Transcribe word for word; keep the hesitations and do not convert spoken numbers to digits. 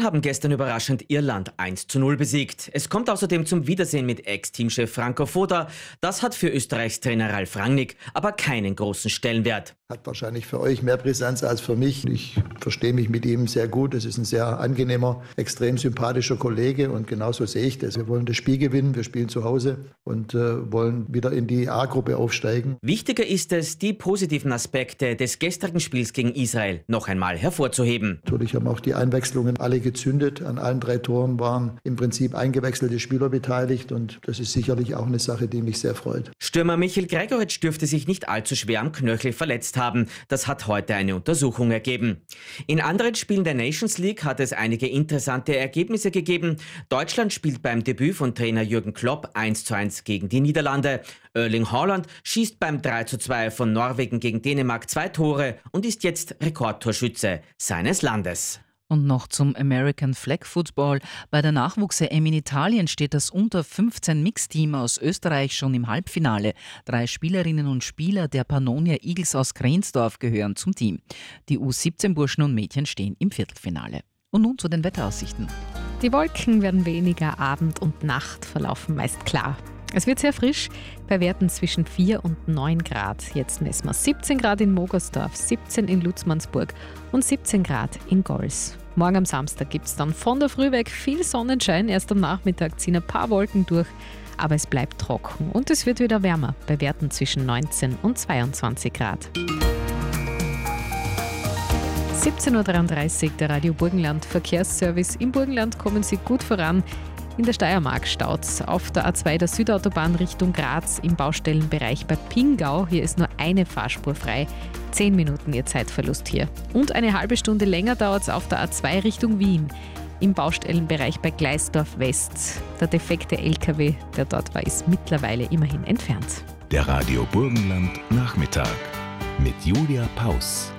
haben gestern überraschend Irland eins zu null besiegt. Es kommt außerdem zum Wiedersehen mit Ex-Teamchef Franco Foda. Das hat für Österreichs Trainer Ralf Rangnick aber keinen großen Stellenwert. Hat wahrscheinlich für euch mehr Brisanz als für mich. Ich verstehe mich mit ihm sehr gut. Es ist ein sehr angenehmer, extrem sympathischer Kollege und genauso sehe ich das. Wir wollen das Spiel gewinnen, wir spielen zu Hause und äh, wollen wieder in die A-Gruppe aufsteigen. Wichtiger ist es, die positiven Aspekte des gestrigen Spiels gegen Israel noch einmal hervorzuheben. Natürlich haben auch die Einwechslungen alle gezündet. An allen drei Toren waren im Prinzip eingewechselte Spieler beteiligt und das ist sicherlich auch eine Sache, die mich sehr freut. Stürmer Michael Gregoritsch dürfte sich nicht allzu schwer am Knöchel verletzt haben. Das hat heute eine Untersuchung ergeben. In anderen Spielen der Nations League hat es einige interessante Ergebnisse gegeben. Deutschland spielt beim Debüt von Trainer Jürgen Klopp eins zu eins gegen die Niederlande. Erling Haaland schießt beim drei zu zwei von Norwegen gegen Dänemark zwei Tore und ist jetzt Rekordtorschütze seines Landes. Und noch zum American Flag Football. Bei der Nachwuchs-E M in Italien steht das Unter fünfzehn Mixteam aus Österreich schon im Halbfinale. Drei Spielerinnen und Spieler der Pannonia Eagles aus Krensdorf gehören zum Team. Die U siebzehn Burschen und Mädchen stehen im Viertelfinale. Und nun zu den Wetteraussichten. Die Wolken werden weniger, Abend und Nacht verlaufen meist klar. Es wird sehr frisch, bei Werten zwischen vier und neun Grad. Jetzt messen wir siebzehn Grad in Mogersdorf, siebzehn in Lutzmannsburg und siebzehn Grad in Gols. Morgen am Samstag gibt es dann von der Früh weg viel Sonnenschein. Erst am Nachmittag ziehen ein paar Wolken durch, aber es bleibt trocken. Und es wird wieder wärmer, bei Werten zwischen neunzehn und zweiundzwanzig Grad. siebzehn Uhr dreiunddreißig, der Radio Burgenland Verkehrsservice. Im Burgenland kommen Sie gut voran. In der Steiermark staut's auf der A zwei der Südautobahn Richtung Graz im Baustellenbereich bei Pingau. Hier ist nur eine Fahrspur frei. Zehn Minuten Ihr Zeitverlust hier. Und eine halbe Stunde länger dauert's auf der A zwei Richtung Wien im Baustellenbereich bei Gleisdorf West. Der defekte L K W, der dort war, ist mittlerweile immerhin entfernt. Der Radio Burgenland Nachmittag mit Julia Paus.